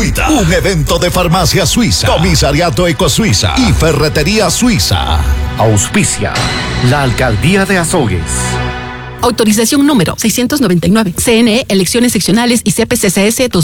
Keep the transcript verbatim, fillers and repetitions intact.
Invita. Un evento de Farmacia Suiza, Comisariato Ecosuiza y Ferretería Suiza. Auspicia la Alcaldía de Azogues. Autorización número seiscientos noventa y nueve. C N E, Elecciones Seccionales y C P C C S